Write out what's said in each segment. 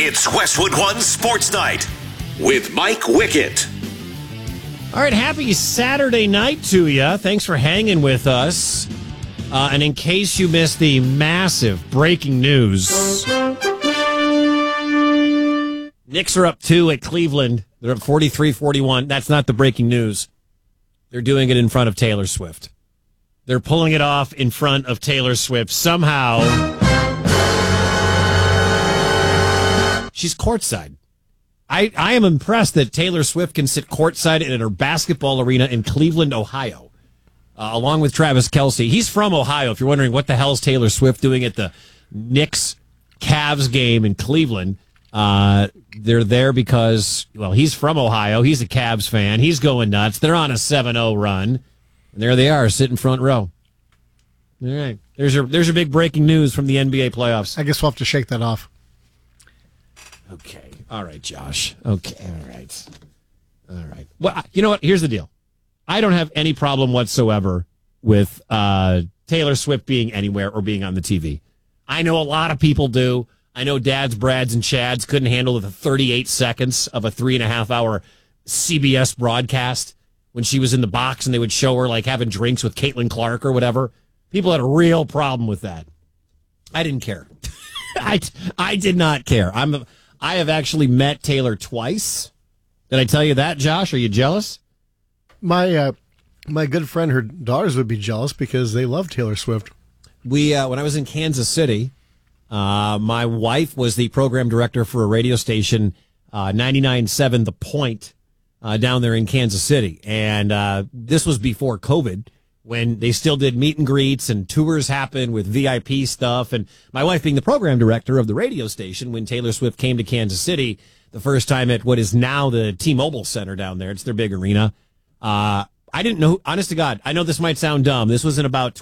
It's Westwood One Sports Night with Mike Wickett. All right, happy Saturday night to you. Thanks for hanging with us. And in case you missed the massive breaking news, Knicks are up 2 at Cleveland. They're up 43-41. That's not the breaking news. They're doing it in front of Taylor Swift. They're pulling it off in front of Taylor Swift. Somehow, she's courtside. I am impressed that Taylor Swift can sit courtside in her basketball arena in Cleveland, Ohio, along with Travis Kelce. He's from Ohio. If you're wondering what the hell is Taylor Swift doing at the Knicks-Cavs game in Cleveland, they're there because, well, he's from Ohio. He's a Cavs fan. He's going nuts. They're on a 7-0 run. And there they are, sitting front row. All right. There's your big breaking news from the NBA playoffs. I guess we'll have to shake that off. Okay. All right, Josh. Okay. All right. Well, you know what? Here's the deal. I don't have any problem whatsoever with Taylor Swift being anywhere or being on the TV. I know a lot of people do. I know dads, Brads, and Chads couldn't handle the 38 seconds of a 3.5-hour CBS broadcast when she was in the box and they would show her like having drinks with Caitlin Clark or whatever. People had a real problem with that. I didn't care. I did not care. I have actually met Taylor twice. Did I tell you that, Josh? Are you jealous? My good friend, her daughters would be jealous because they love Taylor Swift. When I was in Kansas City, my wife was the program director for a radio station, 99.7 The Point, down there in Kansas City. And this was before COVID, when they still did meet and greets and tours happened with VIP stuff. And my wife being the program director of the radio station, when Taylor Swift came to Kansas City the first time at what is now the T-Mobile Center down there. It's their big arena. I didn't know, honest to God, I know this might sound dumb. This was in about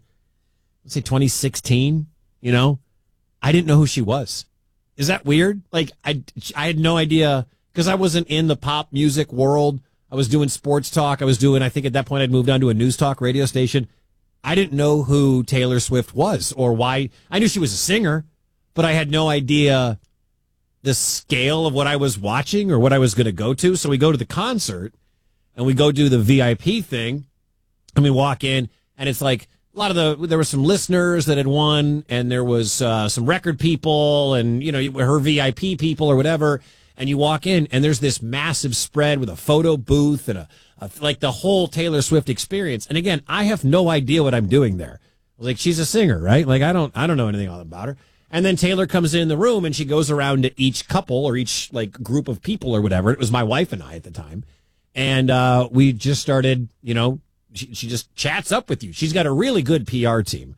2016, you know? I didn't know who she was. Is that weird? Like, I had no idea, because I wasn't in the pop music world. I was doing sports talk. I think at that point I'd moved on to a news talk radio station. I didn't know who Taylor Swift was or why. I knew she was a singer, but I had no idea the scale of what I was watching or what I was going to go to. So we go to the concert and we go do the VIP thing and we walk in and it's like there were some listeners that had won and there was some record people and, you know, her VIP people or whatever. And you walk in, and there's this massive spread with a photo booth and like the whole Taylor Swift experience. And again, I have no idea what I'm doing there. Like, she's a singer, right? Like, I don't know anything about her. And then Taylor comes in the room, and she goes around to each couple or each like group of people or whatever. It was my wife and I at the time, and we just started. You know, she just chats up with you. She's got a really good PR team,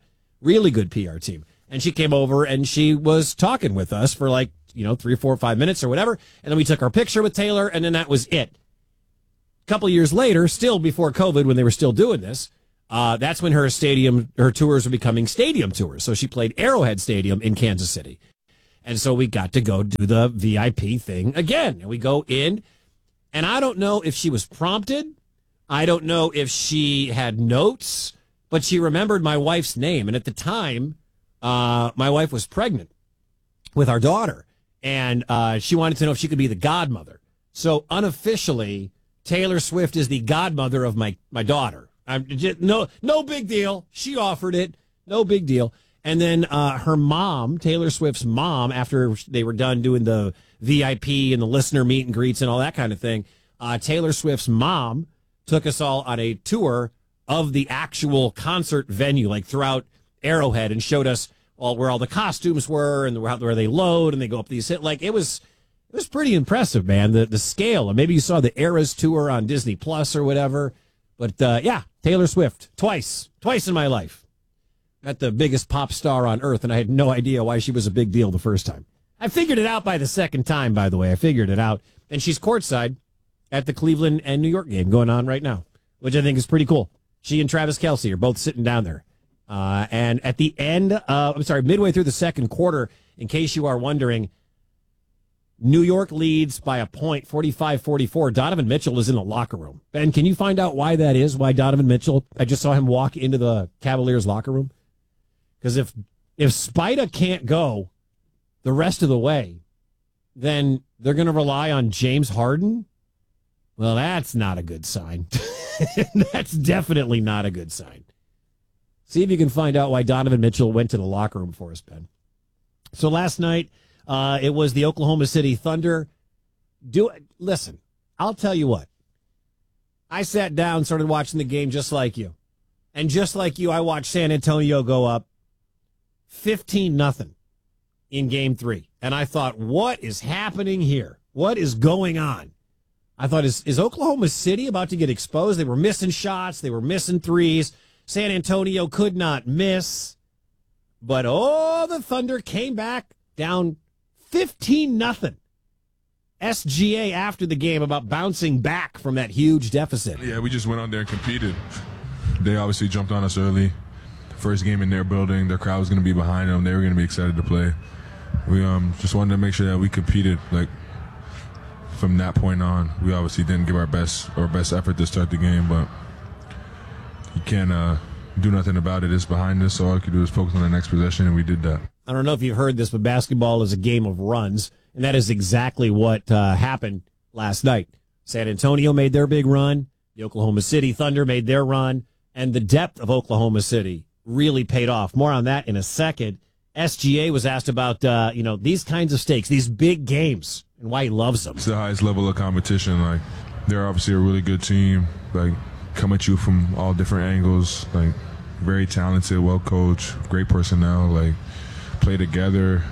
and she came over and she was talking with us for like, 3, 4, 5 minutes or whatever. And then we took our picture with Taylor and then that was it. A couple years later, still before COVID, when they were still doing this, that's when her tours were becoming stadium tours. So she played Arrowhead Stadium in Kansas City. And so we got to go do the VIP thing again. And we go in and I don't know if she was prompted. I don't know if she had notes, but she remembered my wife's name. And at the time, my wife was pregnant with our daughter. And she wanted to know if she could be the godmother. So unofficially, Taylor Swift is the godmother of my daughter. No big deal. She offered it. No big deal. And then her mom, Taylor Swift's mom, after they were done doing the VIP and the listener meet and greets and all that kind of thing, Taylor Swift's mom took us all on a tour of the actual concert venue, like throughout Arrowhead, and showed us where all the costumes were and where they load and they go up these hit. Like, it was pretty impressive, man. The scale. And maybe you saw the Eras tour on Disney Plus or whatever. But yeah, Taylor Swift twice in my life. Met the biggest pop star on earth, and I had no idea why she was a big deal the first time. I figured it out by the second time, by the way. I figured it out. And she's courtside at the Cleveland and New York game going on right now, which I think is pretty cool. She and Travis Kelce are both sitting down there. And at the end, midway through the second quarter, in case you are wondering, New York leads by a point, 45-44. Donovan Mitchell is in the locker room. Ben, can you find out why that is? Why Donovan Mitchell? I just saw him walk into the Cavaliers locker room. Because if Spida can't go the rest of the way, then they're going to rely on James Harden? Well, that's not a good sign. That's definitely not a good sign. See if you can find out why Donovan Mitchell went to the locker room for us, Ben. So last night, it was the Oklahoma City Thunder. Listen, I'll tell you what. I sat down, started watching the game just like you. And just like you, I watched San Antonio go up 15-0 in Game 3. And I thought, what is happening here? What is going on? I thought, is Oklahoma City about to get exposed? They were missing shots. They were missing threes. San Antonio could not miss. But, the Thunder came back down 15-0. SGA after the game about bouncing back from that huge deficit. Yeah, we just went out there and competed. They obviously jumped on us early. First game in their building. Their crowd was going to be behind them. They were going to be excited to play. We just wanted to make sure that we competed. From that point on, we obviously didn't give our best effort to start the game, but you can't do nothing about it. It's behind us, so all I could do is focus on the next possession, and we did that. I don't know if you've heard this, but basketball is a game of runs, and that is exactly what happened last night. San Antonio made their big run. The Oklahoma City Thunder made their run, and the depth of Oklahoma City really paid off. More on that in a second. SGA was asked about these kinds of stakes, these big games, and why he loves them. It's the highest level of competition. They're obviously a really good team. Come at you from all different angles. Very talented, well coached, great personnel. Play together.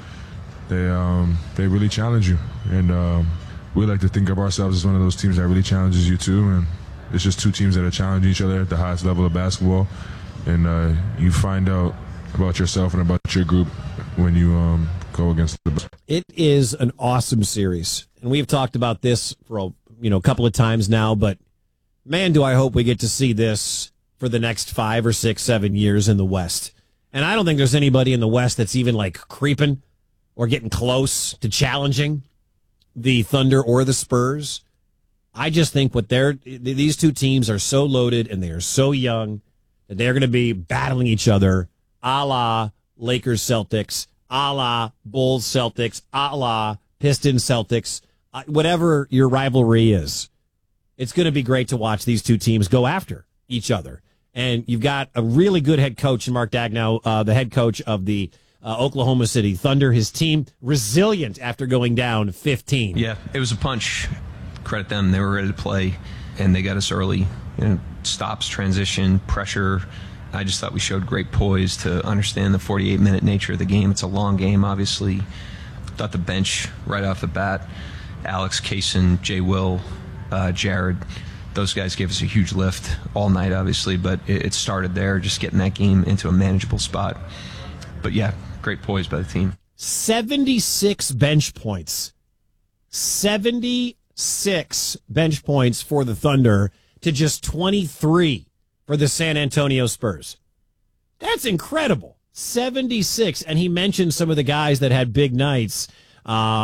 They really challenge you, and we like to think of ourselves as one of those teams that really challenges you too. And it's just two teams that are challenging each other at the highest level of basketball, and you find out about yourself and about your group when you go against the best. It is an awesome series, and we've talked about this for a couple of times now, but man, do I hope we get to see this for the next 5 or 6, 7 years in the West. And I don't think there's anybody in the West that's even creeping or getting close to challenging the Thunder or the Spurs. I just think these two teams are so loaded and they are so young that they're going to be battling each other a la Lakers Celtics, a la Bulls Celtics, a la Pistons Celtics, whatever your rivalry is. It's going to be great to watch these two teams go after each other. And you've got a really good head coach in Mark Daigneault, the head coach of the Oklahoma City Thunder. His team resilient after going down 15. Yeah, it was a punch. Credit them. They were ready to play, and they got us early. Stops, transition, pressure. I just thought we showed great poise to understand the 48-minute nature of the game. It's a long game, obviously. Thought the bench right off the bat, Alex, Kaysen, Jay Will, Jared, those guys gave us a huge lift all night, obviously, but it started there, just getting that game into a manageable spot. But yeah, great poise by the team. 76 bench points. 76 bench points for the Thunder to just 23 for the San Antonio Spurs. That's incredible. 76. And he mentioned some of the guys that had big nights.